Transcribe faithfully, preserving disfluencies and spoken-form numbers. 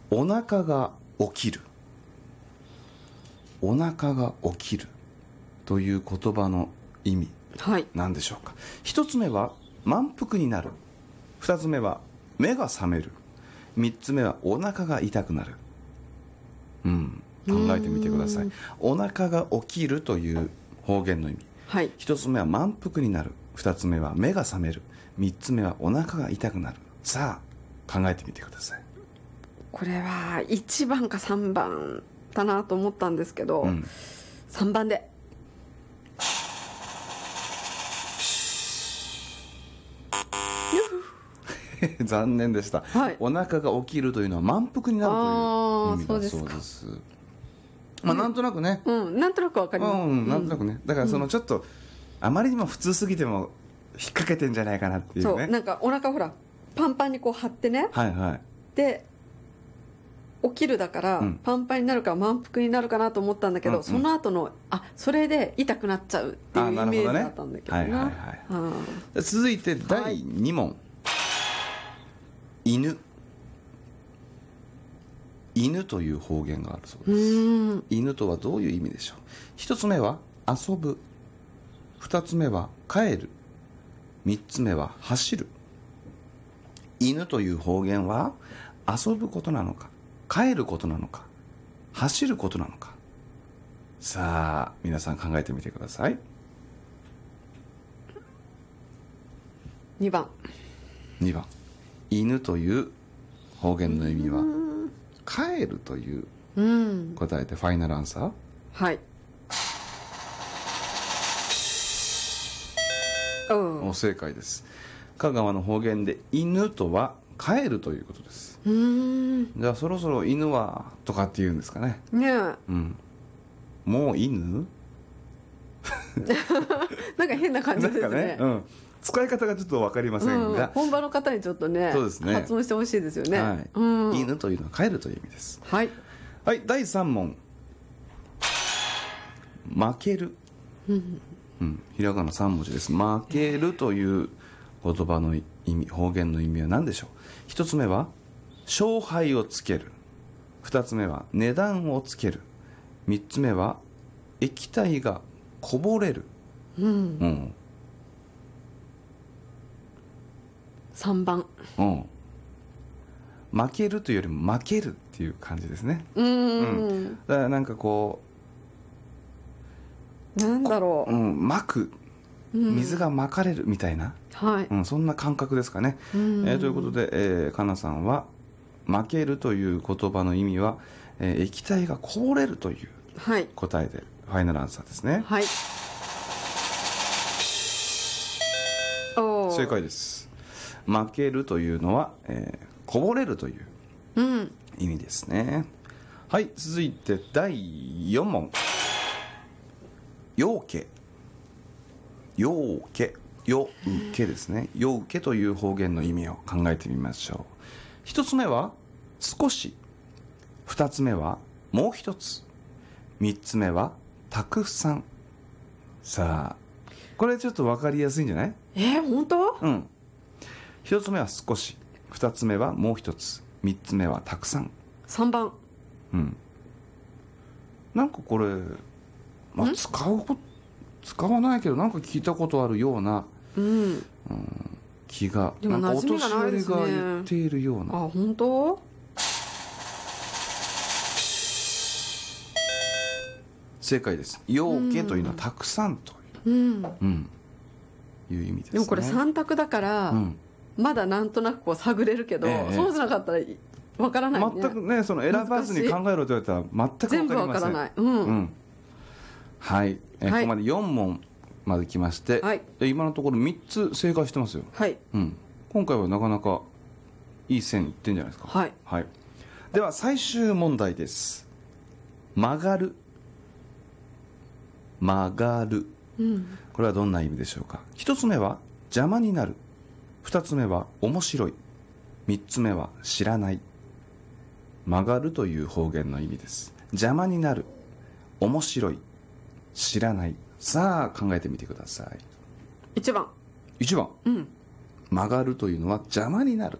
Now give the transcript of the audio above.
お腹が起きる。お腹が起きるという言葉の意味、 はい、 何でしょうか。一つ目は満腹になる。二つ目は目が覚める。三つ目はお腹が痛くなる。うん、考えてみてください。お腹が起きるという方言の意味、 はい、 一つ目は満腹になる。二つ目は目が覚める。三つ目はお腹が痛くなる。さあ考えてみてください。 これはいちばんかさんばんだなと思ったんですけど、うん、さんばんで。 残念でした、はい、お腹が起きるというのは満腹になるという意味だそうです。そうです。まあ、なんとなくね、 うん、なんとなくわかります、 うん、なんとなくね。だからそのちょっと、うん、あまりにも普通すぎても引っ掛けてんじゃないかなっていうね。 そうなんかお腹ほらパンパンにこう張ってね、 はいはい、 で起きるだから、うん、パンパンになるから満腹になるかなと思ったんだけど、うんうん、その後のあそれで痛くなっちゃうっていうイメージだったんだけどな、ね、はいはいはい、続いてだいに問、はい、犬。犬という方言があるそうです。うん、犬とはどういう意味でしょう。一つ目は遊ぶ。二つ目は帰る。三つ目は走る。犬という方言は遊ぶことなのか、帰ることなのか、走ることなのか。さあ皆さん考えてみてください。 にばん。 にばん、犬という方言の意味は帰るという答えでファイナルアンサー。 はい、 お正解です。香川の方言で犬とは帰るということです。うーん、じゃあそろそろ犬はとかって言うんですかね。 ねえ、 うん、もう犬なんか変な感じですね。なんかね、 うん、使い方がちょっと分かりませんが、うん、 本場の方にちょっと ね, そうですね発音してほしいですよね、 はい、うん、犬というのは帰るという意味です。 はい、 はい、だいさん問、負ける、うんうん、ひらがなさん文字です。負けるという言葉の意味、方言の意味は何でしょう。一つ目は勝敗をつける。二つ目は値段をつける。三つ目は液体がこぼれる。うん、うん、 さんばん、 うん、負けるというよりも負けるっていう感じですね。 うん、うん、 だからなんかこうなんだろう、 うん、まく、水がまかれるみたいな、 はい、 うん、そんな感覚ですかね。えー、ということで、えー、かなさんは負けるという言葉の意味は、えー、液体がこぼれるという答えで、はい、ファイナルアンサーですね。 はい、お正解です。負けるというのは、えー、こぼれるという意味ですね、うん、はい、続いてだいよん問、ようけ。ようけ、ようけですね。ようけという方言の意味を考えてみましょう。一つ目は少し、二つ目はもう一つ、三つ目はたくさん。さあこれちょっと分かりやすいんじゃない？ えー、本当？ うん。一つ目は少し、二つ目はもう一つ、三つ目はたくさん。 さんばん。 うん。なんかこれ、まあ、使うこと使わないけどなんか聞いたことあるような、うんうん、気が、 でもなんかお馴染みがないですね。 年寄りが言っているような。 あ、本当？ 正解です。ようけというのはたくさんという、うんうん、いう意味ですね。 でもこれさん択だから、うん、まだなんとなくこう探れるけど、ええ、そうじゃなかったらわからないね。 全くね、その選ばずに考えろと言われたら全くわかりません。 全部わからない。うん、うん、 はい、えーはい、ここまでよん問まで来まして、はい、今のところみっつ正解してますよ。 はい、 うん、今回はなかなかいい線いってんじゃないですか。 はい、 はい、では最終問題です。曲がる。曲がる、うん、これはどんな意味でしょうか。一つ目は邪魔になる。二つ目は面白い。三つ目は知らない。曲がるという方言の意味です。邪魔になる、面白い、知らない。さあ考えてみてください。 いちばん。 いちばん、うん、曲がるというのは邪魔になる。